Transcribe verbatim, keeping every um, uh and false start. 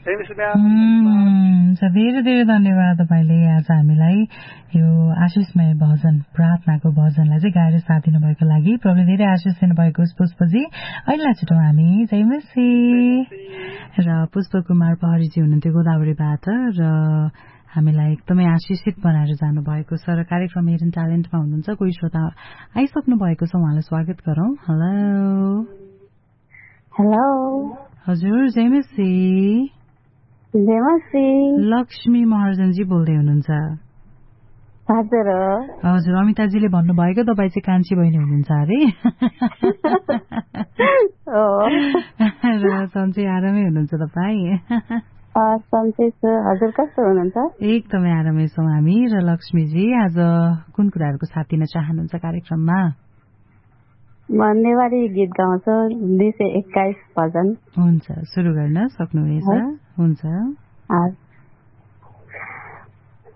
धेरै धेरै धन्यवाद तपाईँले आज हामीलाई यो आशिषमय भजन प्रार्थनाको भजनलाई चाहिँ गाएर साथ दिनुभएको लागि। प्रभुले धेरै आशिष दिनुभएको पुष्पजी। अहिले छिटो हामी जय मसीह र पुष्प कुमार पहरीजी हुनुहुन्थ्यो गोदावरीबाट र हामीलाई एकदमै आशिषित बनाएर जानुभएको छ र कार्यक्रम हेरन ट्यालेन्टमा हुनुहुन्छ कोही श्रोता आइसक्नु भएको छ, उहाँलाई स्वागत गरौँ। हेलो हेलो हजुर जय मसीह। जय मसीह। लक्ष्मी महर्जनजी बोल्दै हुनुहुन्छ? हजुर हजुर, अमिताजीले भन्नुभएको तपाईँ चाहिँ कान्छी बहिनी हुनुहुन्छ अरे र सन्चै आरामै हुनुहुन्छ तपाईँ? सन्चै छु। हजुर कस्तो हुनुहुन्छ? एकदमै आरामै छौँ हामी। र लक्ष्मीजी आज कुन कुराहरूको साथ दिन चाहनुहुन्छ कार्यक्रममा? म नेवारी गीत गाउँछु, दुई सय एक्काइस भजन। हुन्छ, सुरु गर्न सक्नुहुनेछ। हुन्छ।